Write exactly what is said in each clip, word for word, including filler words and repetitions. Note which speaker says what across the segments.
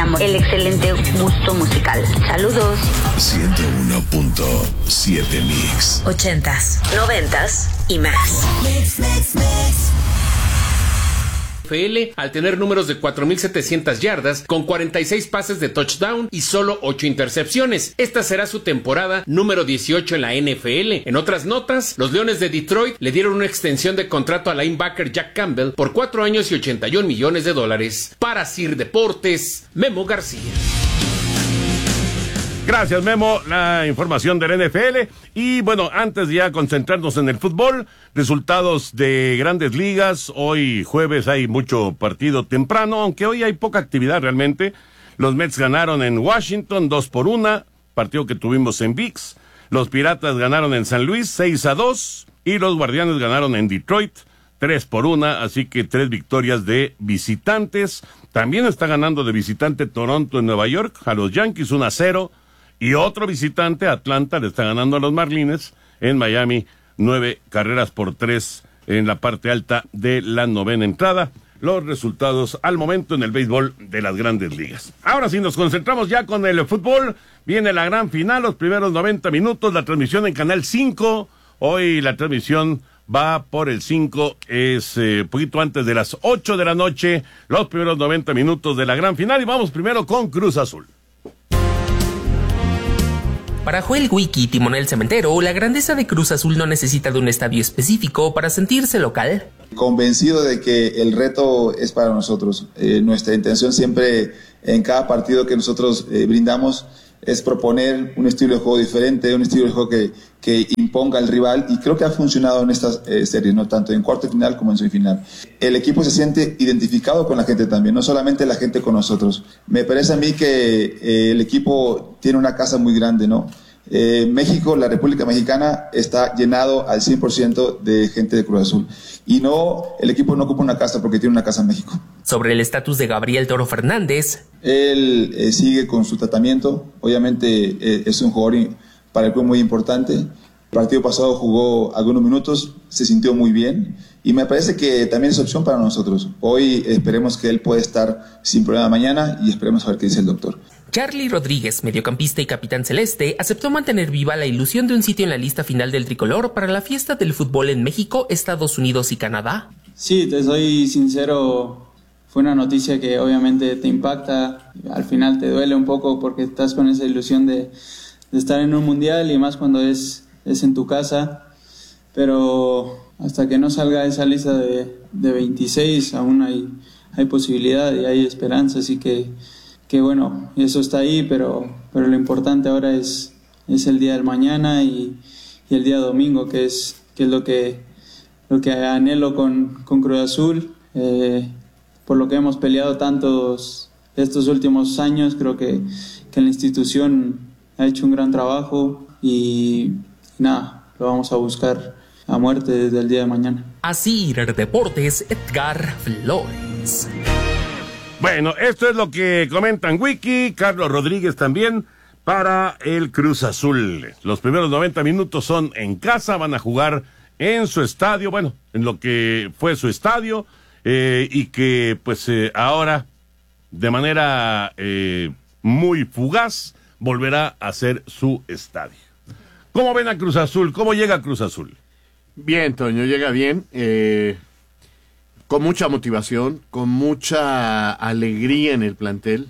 Speaker 1: apreciamos el excelente gusto musical. Saludos.
Speaker 2: ciento uno punto siete Mix.
Speaker 3: Ochentas, noventas y más. Mix, mix, mix.
Speaker 4: N F L al tener números de cuatro mil setecientas yardas con cuarenta y seis pases de touchdown y solo ocho intercepciones. Esta será su temporada número dieciocho en la N F L. En otras notas, los Leones de Detroit le dieron una extensión de contrato al linebacker Jack Campbell por cuatro años y ochenta y un millones de dólares. Para Sir Deportes, Memo García.
Speaker 5: Gracias, Memo, la información del N F L. Y bueno, antes de ya concentrarnos en el fútbol, resultados de Grandes Ligas. Hoy jueves hay mucho partido temprano, aunque hoy hay poca actividad realmente. Los Mets ganaron en Washington dos por una, partido que tuvimos en V I X. Los Piratas ganaron en San Luis seis a dos y los Guardianes ganaron en Detroit tres por una, así que tres victorias de visitantes. También está ganando de visitante Toronto en Nueva York a los Yankees uno a cero. Y otro visitante, Atlanta, le está ganando a los Marlins en Miami, nueve carreras por tres en la parte alta de la novena entrada. Los resultados al momento en el béisbol de las Grandes Ligas. Ahora sí, nos concentramos ya con el fútbol. Viene la gran final, los primeros noventa minutos, la transmisión en Canal cinco. Hoy la transmisión va por el cinco, es eh, poquito antes de las ocho de la noche, los primeros noventa minutos de la gran final. Y vamos primero con Cruz Azul.
Speaker 6: Para Joel Wiki, timonel cementero, la grandeza de Cruz Azul no necesita de un estadio específico para sentirse local.
Speaker 7: Convencido de que el reto es para nosotros. Eh, nuestra intención siempre en cada partido que nosotros eh, brindamos es proponer un estilo de juego diferente, un estilo de juego que, que imponga al rival, y creo que ha funcionado en estas eh, series, ¿no? Tanto en cuarto de final como en semifinal. El equipo se siente identificado con la gente también, no solamente la gente con nosotros. Me parece a mí que eh, el equipo tiene una casa muy grande, ¿no? Eh, México, la República Mexicana, está llenado al cien por ciento de gente de Cruz Azul. Y no, el equipo no ocupa una casa porque tiene una casa en México.
Speaker 6: Sobre el estatus de Gabriel Toro Fernández.
Speaker 7: Él eh, sigue con su tratamiento. Obviamente eh, es un jugador para el club muy importante. El partido pasado jugó algunos minutos, se sintió muy bien. Y me parece que también es opción para nosotros. Hoy esperemos que él pueda estar sin problema mañana y esperemos a ver qué dice el doctor.
Speaker 6: Charly Rodríguez, mediocampista y capitán celeste, aceptó mantener viva la ilusión de un sitio en la lista final del tricolor para la fiesta del fútbol en México, Estados Unidos y Canadá.
Speaker 8: Sí, te soy sincero, fue una noticia que obviamente te impacta, al final te duele un poco porque estás con esa ilusión de, de estar en un mundial y más cuando es, es en tu casa, pero hasta que no salga esa lista de, de veintiséis aún hay, hay posibilidad y hay esperanza, así que que bueno, eso está ahí, pero, pero lo importante ahora es, es el día del mañana y, y el día domingo, que es, que es lo que, lo que anhelo con, con Cruz Azul, eh, por lo que hemos peleado tantos estos últimos años. Creo que, que la institución ha hecho un gran trabajo y, y nada, lo vamos a buscar a muerte desde el día de mañana.
Speaker 6: Así, Deportes, Edgar Flores.
Speaker 5: Bueno, esto es lo que comentan Wiki, Carlos Rodríguez también para el Cruz Azul. Los primeros noventa minutos son en casa, van a jugar en su estadio, bueno, en lo que fue su estadio, eh, y que pues eh, ahora de manera eh, muy fugaz volverá a ser su estadio. ¿Cómo ven a Cruz Azul? ¿Cómo llega Cruz Azul?
Speaker 9: Bien, Toño, llega bien, eh... con mucha motivación, con mucha alegría en el plantel.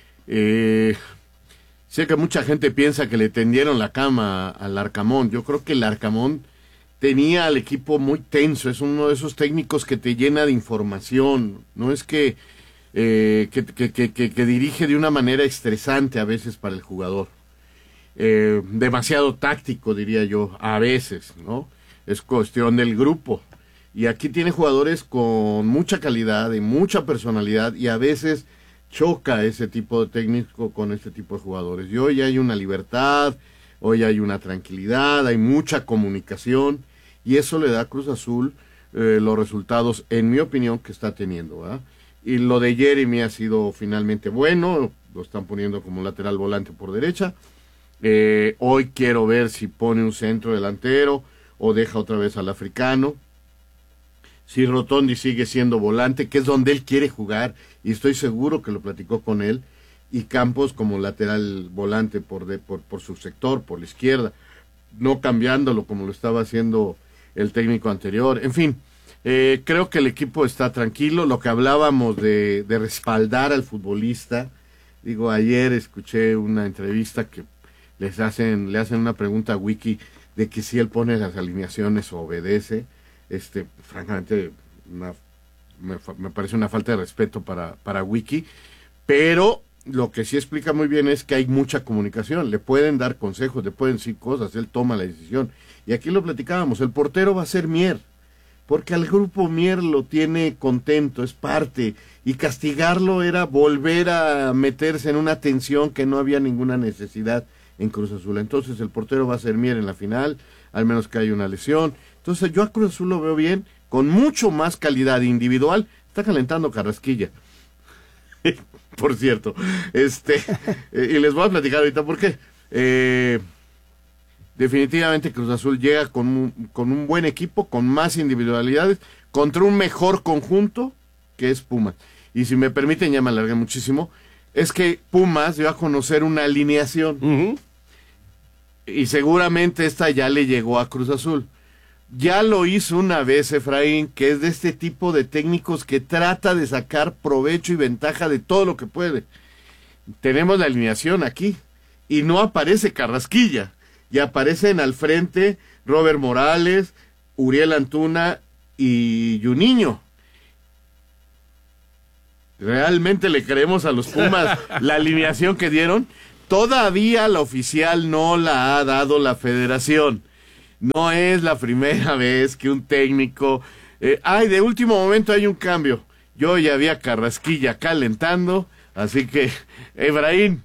Speaker 9: Eh, sé que mucha gente piensa que le tendieron la cama al Arcamón. Yo creo que el Arcamón tenía al equipo muy tenso. Es uno de esos técnicos que te llena de información. No es que, eh, que, que, que, que, que dirige de una manera estresante a veces para el jugador. Eh, demasiado táctico, diría yo, a veces, ¿no? Es cuestión del grupo. Y aquí tiene jugadores con mucha calidad y mucha personalidad, y a veces choca ese tipo de técnico con este tipo de jugadores. Y hoy hay una libertad, hoy hay una tranquilidad, hay mucha comunicación, y eso le da a Cruz Azul eh, los resultados, en mi opinión, que está teniendo, ¿verdad? Y lo de Jeremy ha sido finalmente bueno, lo están poniendo como lateral volante por derecha. Eh, hoy quiero ver si pone un centro delantero o deja otra vez al africano. Si Rotondi sigue siendo volante, que es donde él quiere jugar, y estoy seguro que lo platicó con él, y Campos como lateral volante por, de, por, por su sector, por la izquierda, no cambiándolo como lo estaba haciendo el técnico anterior. En fin, eh, creo que el equipo está tranquilo. Lo que hablábamos de, de respaldar al futbolista, digo, ayer escuché una entrevista que les hacen, le hacen una pregunta a Wiki de que si él pone las alineaciones o obedece. Este, francamente, una, me, me parece una falta de respeto para, para Wiki, pero lo que sí explica muy bien es que hay mucha comunicación, le pueden dar consejos, le pueden decir cosas, él toma la decisión. Y aquí lo platicábamos, el portero va a ser Mier, porque al grupo Mier lo tiene contento, es parte, y castigarlo era volver a meterse en una tensión que no había ninguna necesidad en Cruz Azul. Entonces el portero va a ser Mier en la final, al menos que haya una lesión. Entonces yo a Cruz Azul lo veo bien, con mucho más calidad individual. Está calentando Carrasquilla, por cierto, este eh, y les voy a platicar ahorita por qué. Eh, definitivamente Cruz Azul llega con un, con un buen equipo, con más individualidades, contra un mejor conjunto que es Pumas. Y si me permiten, ya me alargué muchísimo, es que Pumas dio a conocer una alineación, uh-huh. y seguramente esta ya le llegó a Cruz Azul. Ya lo hizo una vez Efraín, que es de este tipo de técnicos que trata de sacar provecho y ventaja de todo lo que puede. Tenemos la alineación aquí, y no aparece Carrasquilla, y aparecen al frente Robert Morales, Uriel Antuna y Juninho. ¿Realmente le creemos a los Pumas la alineación que dieron? Todavía la oficial no la ha dado la federación. No es la primera vez que un técnico... Eh, ay, de último momento hay un cambio. Yo ya vi a Carrasquilla calentando, así que, Efraín,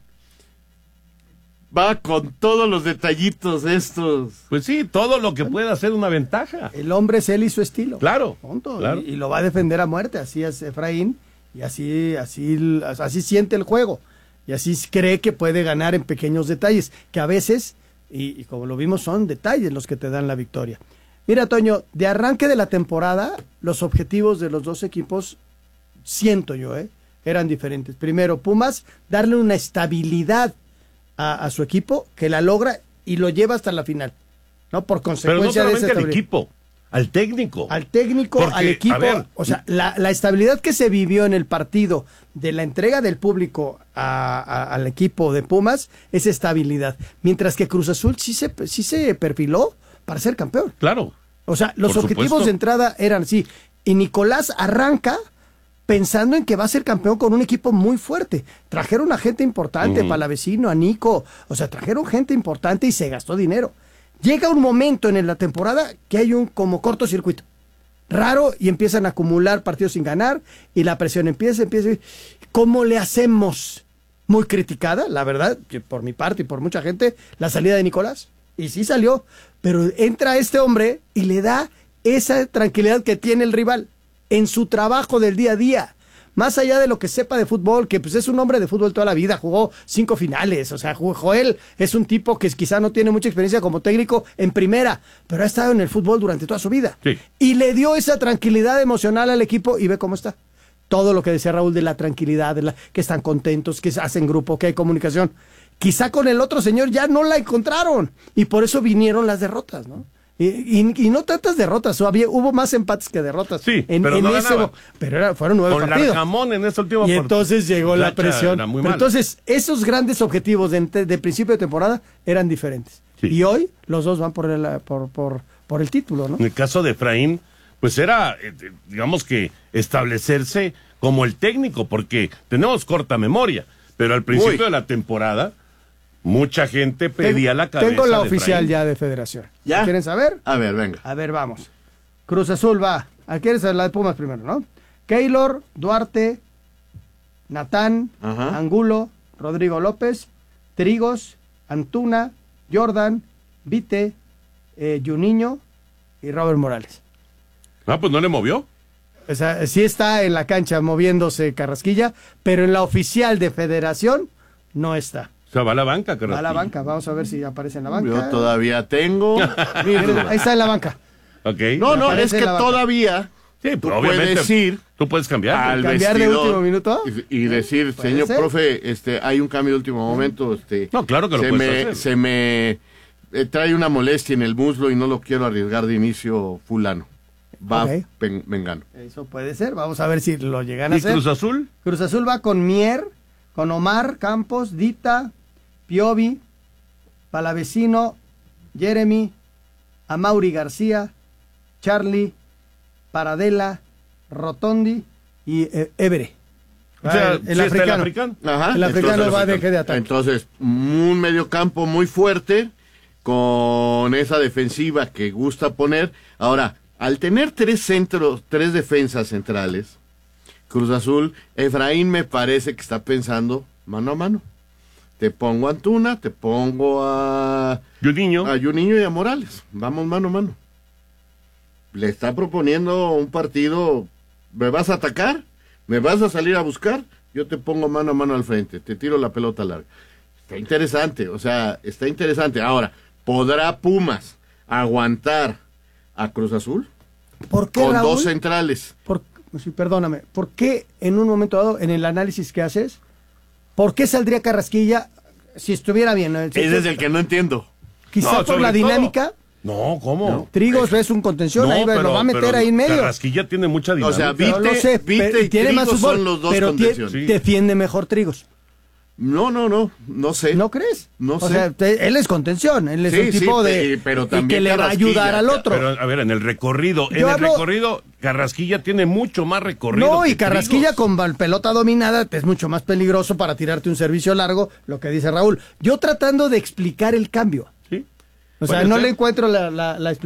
Speaker 9: va con todos los detallitos estos.
Speaker 5: Pues sí, todo lo que pueda ser una ventaja.
Speaker 10: El hombre es él y su estilo.
Speaker 5: Claro.
Speaker 10: Punto.
Speaker 5: claro.
Speaker 10: Y, y lo va a defender a muerte, así es Efraín, y así, así, así siente el juego, y así cree que puede ganar en pequeños detalles, que a veces... Y, y como lo vimos, son detalles los que te dan la victoria. Mira, Toño, de arranque de la temporada, los objetivos de los dos equipos, siento yo, ¿eh? eran diferentes. Primero, Pumas, darle una estabilidad a, a su equipo, que la logra y lo lleva hasta la final, ¿no? Por consecuencia
Speaker 5: Pero no
Speaker 10: de ese
Speaker 5: al equipo, al técnico.
Speaker 10: Al técnico,
Speaker 5: Porque,
Speaker 10: al equipo.
Speaker 5: Ver,
Speaker 10: o sea, la, la estabilidad que se vivió en el partido de la entrega del público a, a, al equipo de Pumas es estabilidad. Mientras que Cruz Azul sí se, sí se perfiló para ser campeón.
Speaker 5: Claro.
Speaker 10: O sea, los
Speaker 5: Por
Speaker 10: objetivos
Speaker 5: supuesto.
Speaker 10: de entrada eran así. Y Nicolás arranca pensando en que va a ser campeón con un equipo muy fuerte. Trajeron a gente importante, uh-huh. Palavecino, a Nico. O sea, trajeron gente importante y se gastó dinero. Llega un momento en la temporada que hay un como cortocircuito raro y empiezan a acumular partidos sin ganar y la presión empieza, empieza. ¿Cómo le hacemos? Muy criticada, la verdad, por mi parte y por mucha gente, la salida de Nicolás. Y sí salió, pero entra este hombre y le da esa tranquilidad que tiene el rival en su trabajo del día a día. Más allá de lo que sepa de fútbol, que pues es un hombre de fútbol toda la vida, jugó cinco finales, o sea, Joel es un tipo que quizá no tiene mucha experiencia como técnico en primera, pero ha estado en el fútbol durante toda su vida.
Speaker 5: Sí.
Speaker 10: Y le dio esa tranquilidad emocional al equipo y ve cómo está. Todo lo que decía Raúl de la tranquilidad, de la, que están contentos, que hacen grupo, que hay comunicación. Quizá con el otro señor ya no la encontraron y por eso vinieron las derrotas, ¿no? Y, y, y no tantas derrotas, había, hubo más empates que derrotas.
Speaker 5: Sí,
Speaker 10: en,
Speaker 5: pero
Speaker 10: en
Speaker 5: no
Speaker 10: ese, pero era, fueron nueve
Speaker 5: Con
Speaker 10: partidos.
Speaker 5: Larcamón en ese último
Speaker 10: Y entonces llegó la presión. Pero
Speaker 5: mal.
Speaker 10: entonces, esos grandes objetivos de, de principio de temporada eran diferentes. Sí. Y hoy los dos van por el, por, por, por el título, ¿no?
Speaker 5: En el caso de Efraín, pues era, eh, digamos que, establecerse como el técnico, porque tenemos corta memoria, pero al principio Uy. de la temporada... Mucha gente pedía
Speaker 10: tengo,
Speaker 5: la cabeza.
Speaker 10: Tengo la
Speaker 5: de
Speaker 10: oficial
Speaker 5: Efraín.
Speaker 10: ya de Federación.
Speaker 9: ¿Ya?
Speaker 10: ¿Quieren saber?
Speaker 9: A ver, venga.
Speaker 10: A ver, vamos. Cruz Azul va. ¿A quién es la de Pumas primero, no? Keylor, Duarte, Natán, Ajá. Angulo, Rodrigo López, Trigos, Antuna, Jordan, Vite, eh, Juninho y Robert Morales.
Speaker 5: Ah, pues no le movió.
Speaker 10: O sea, sí está en la cancha moviéndose Carrasquilla, pero en la oficial de Federación no está.
Speaker 5: O sea, va a la banca, Carrasquilla.
Speaker 10: Va a la banca, vamos a ver si aparece en la banca.
Speaker 9: Yo todavía tengo.
Speaker 10: Ahí está en la banca.
Speaker 5: Okay.
Speaker 9: No, no, es que todavía,
Speaker 5: Sí,
Speaker 9: tú
Speaker 5: pero obviamente
Speaker 9: puedes ir
Speaker 5: tú puedes cambiar.
Speaker 9: al
Speaker 10: ¿Cambiar de
Speaker 9: vestidor
Speaker 10: último minuto?
Speaker 9: y, y decir,
Speaker 10: ¿Puede
Speaker 9: señor
Speaker 10: ser?
Speaker 9: profe, este, hay un cambio de último momento. Este,
Speaker 5: No, claro que lo
Speaker 9: se
Speaker 5: puedes
Speaker 9: me,
Speaker 5: hacer.
Speaker 9: Se me eh, trae una molestia en el muslo y no lo quiero arriesgar de inicio fulano. Va
Speaker 10: Ok.
Speaker 9: pen- Mengano.
Speaker 10: Eso puede ser. Vamos a ver si lo llegan a
Speaker 5: ¿Y
Speaker 10: hacer.
Speaker 5: Cruz Azul?
Speaker 10: Cruz Azul va con Mier, con Omar Campos, Dita, Piovi, Palavecino, Jeremy, Amauri García, Charlie, Paradela, Rotondi y eh, Évere.
Speaker 5: O sea,
Speaker 10: el,
Speaker 5: ¿sí está el
Speaker 10: africano.
Speaker 5: africano?
Speaker 9: Ajá,
Speaker 10: El africano
Speaker 9: entonces-
Speaker 10: va de eje de ataque.
Speaker 9: Entonces, un mediocampo muy fuerte con esa defensiva que gusta poner. Ahora, al tener tres centros, tres defensas centrales, Cruz Azul, Efraín me parece que está pensando mano a mano. Te pongo a Antuna, te pongo a
Speaker 5: Juninho.
Speaker 9: a Juninho y a Morales. Vamos mano a mano. Le está proponiendo un partido. ¿Me vas a atacar? ¿Me vas a salir a buscar? Yo te pongo mano a mano al frente. Te tiro la pelota larga. Está interesante. O sea, está interesante. Ahora, ¿podrá Pumas aguantar a Cruz Azul?
Speaker 10: ¿Por qué,
Speaker 9: Con
Speaker 10: Raúl?
Speaker 9: dos centrales.
Speaker 10: Por- sí, perdóname. ¿Por qué en un momento dado, en el análisis que haces, por qué saldría Carrasquilla si estuviera bien? ¿No?
Speaker 9: Ese es el que no entiendo.
Speaker 10: Quizá
Speaker 5: No,
Speaker 10: por
Speaker 5: sobre
Speaker 10: la
Speaker 5: todo-
Speaker 10: dinámica.
Speaker 5: No, ¿cómo?
Speaker 10: Trigos es un contención,
Speaker 5: No,
Speaker 10: ahí va- lo
Speaker 5: pero-
Speaker 10: va a meter
Speaker 5: pero
Speaker 10: ahí en medio.
Speaker 5: Carrasquilla tiene mucha dinámica.
Speaker 9: O sea,
Speaker 10: Pero
Speaker 9: Vite,
Speaker 10: lo sé,
Speaker 9: Vite
Speaker 10: pero
Speaker 9: y
Speaker 10: tiene más
Speaker 9: Trigos
Speaker 10: fútbol,
Speaker 9: son los dos
Speaker 10: pero tie-
Speaker 9: contenciones.
Speaker 5: Sí.
Speaker 10: defiende mejor Trigos.
Speaker 9: No, no, no. No sé.
Speaker 10: ¿No crees?
Speaker 9: No
Speaker 10: o
Speaker 9: sé.
Speaker 10: sea, te- él es contención, él es
Speaker 9: Sí,
Speaker 10: un tipo
Speaker 9: sí,
Speaker 10: de
Speaker 9: y- pero
Speaker 10: y
Speaker 9: también
Speaker 10: que le va a
Speaker 9: Carrasquilla.
Speaker 10: ayudar al otro.
Speaker 5: Pero, a ver, en el recorrido, en
Speaker 10: Yo
Speaker 5: el
Speaker 10: hablo-
Speaker 5: recorrido, Carrasquilla tiene mucho más recorrido.
Speaker 10: No, y
Speaker 5: que
Speaker 10: Carrasquilla
Speaker 5: Trigos.
Speaker 10: con bal- pelota dominada es mucho más peligroso para tirarte un servicio largo, lo que dice Raúl. Yo tratando de explicar el cambio.
Speaker 5: Sí.
Speaker 10: O sea,
Speaker 5: Puede
Speaker 10: no
Speaker 5: ser.
Speaker 10: le encuentro la, la, la explicación.